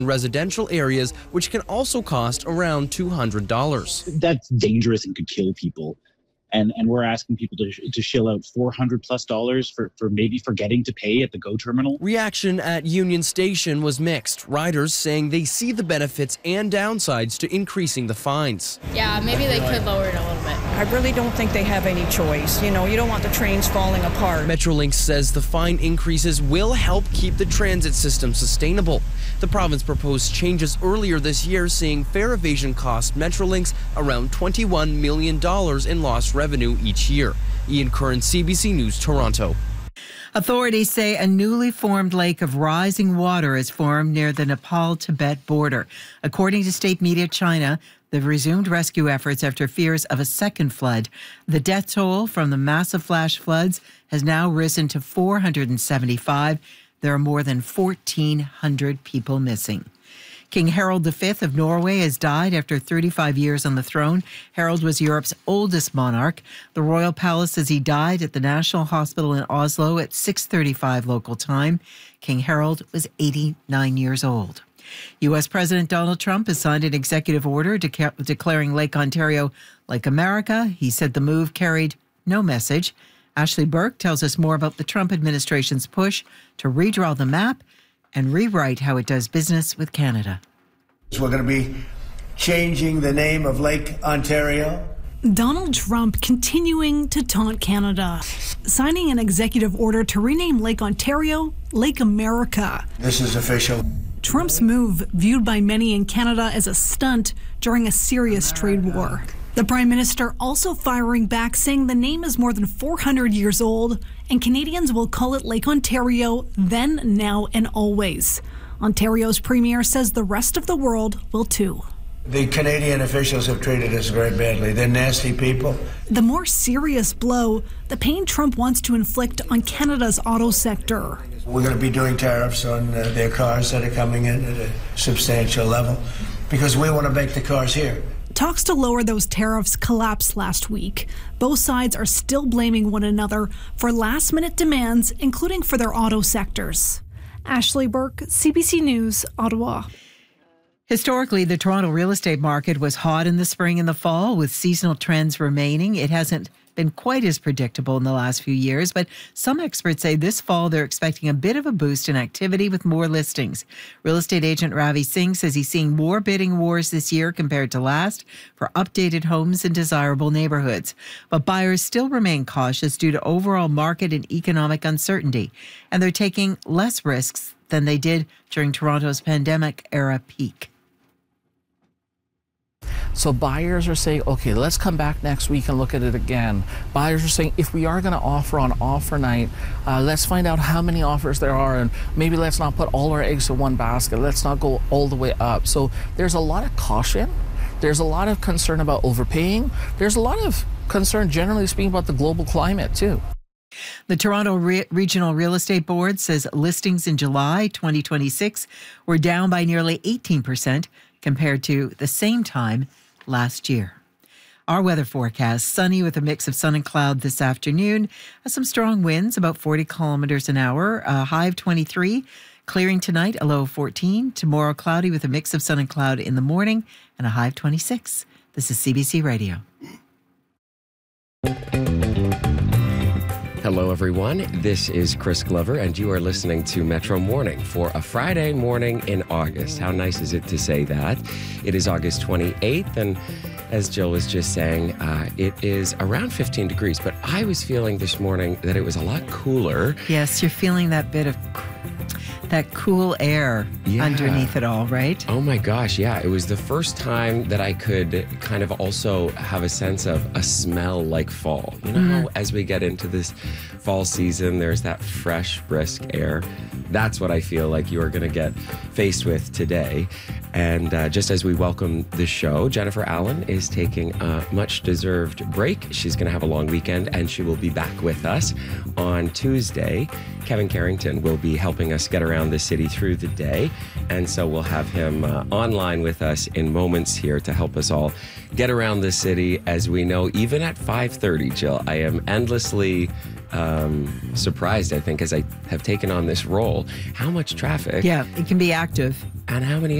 residential areas, which can also cost around $200. That's dangerous and could kill people. And we're asking people to shell out $400+ for maybe forgetting to pay at the GO terminal. Reaction at Union Station was mixed. Riders saying they see the benefits and downsides to increasing the fines. Yeah, maybe they could lower it a little bit. I really don't think they have any choice. You don't want the trains falling apart. Metrolinx says the fine increases will help keep the transit system sustainable. The province proposed changes earlier this year, seeing fare evasion cost Metrolinx around $21 million in lost revenue each year. Ian Curran, CBC News, Toronto. Authorities say a newly formed lake of rising water is formed near the Nepal-Tibet border. According to state media China, they've resumed rescue efforts after fears of a second flood. The death toll from the massive flash floods has now risen to 475. There are more than 1,400 people missing. King Harald V of Norway has died after 35 years on the throne. Harald was Europe's oldest monarch. The royal palace says he died at the National Hospital in Oslo at 6:35 local time. King Harald was 89 years old. U.S. President Donald Trump has signed an executive order declaring Lake Ontario Lake America. He said the move carried no message. Ashley Burke tells us more about the Trump administration's push to redraw the map and rewrite how it does business with Canada. We're going to be changing the name of Lake Ontario. Donald Trump continuing to taunt Canada, signing an executive order to rename Lake Ontario Lake America. This is official. Trump's move viewed by many in Canada as a stunt during a serious trade war. The Prime Minister also firing back, saying the name is more than 400 years old and Canadians will call it Lake Ontario then, now, and always. Ontario's Premier says the rest of the world will too. The Canadian officials have treated us very badly. They're nasty people. The more serious blow, the pain Trump wants to inflict on Canada's auto sector. We're going to be doing tariffs on their cars that are coming in at a substantial level because we want to make the cars here. Talks to lower those tariffs collapsed last week. Both sides are still blaming one another for last-minute demands, including for their auto sectors. Ashley Burke, CBC News, Ottawa. Historically, the Toronto real estate market was hot in the spring and the fall, with seasonal trends remaining. It hasn't been quite as predictable in the last few years, but some experts say this fall they're expecting a bit of a boost in activity with more listings. Real estate agent Ravi Singh says he's seeing more bidding wars this year compared to last for updated homes in desirable neighborhoods. But buyers still remain cautious due to overall market and economic uncertainty, and they're taking less risks than they did during Toronto's pandemic era peak. So buyers are saying, okay, let's come back next week and look at it again. Buyers are saying, if we are going to offer on offer night, let's find out how many offers there are, and maybe let's not put all our eggs in one basket. Let's not go all the way up. So there's a lot of caution. There's a lot of concern about overpaying. There's a lot of concern, generally speaking, about the global climate, too. The Toronto Regional Real Estate Board says listings in July 2026 were down by nearly 18% compared to the same time last year. Our weather forecast: sunny with a mix of sun and cloud this afternoon. Some strong winds, about 40 kilometers an hour. A high of 23. Clearing tonight, a low of 14. Tomorrow, cloudy with a mix of sun and cloud in the morning and a high of 26. This is CBC Radio. Hello, everyone. This is Chris Glover, and you are listening to Metro Morning for a Friday morning in August. How nice is it to say that? It is August 28th, and as Jill was just saying, it is around 15 degrees, but I was feeling this morning that it was a lot cooler. Yes, you're feeling that bit of that cool air underneath it all, right? Oh my gosh, yeah. It was the first time that I could kind of also have a sense of a smell like fall. You know how as we get into this fall season, there's that fresh, brisk air. That's what I feel like you are going to get faced with today. And just as we welcome the show, Jennifer Allen is taking a much-deserved break. She's going to have a long weekend, and she will be back with us on Tuesday. Kevin Carrington will be helping us get around the city through the day, and so we'll have him online with us in moments here to help us all get around the city. As we know, even at 5:30, Jill, I am endlessly surprised, I think, as I have taken on this role, how much traffic Yeah, it can be active. and how many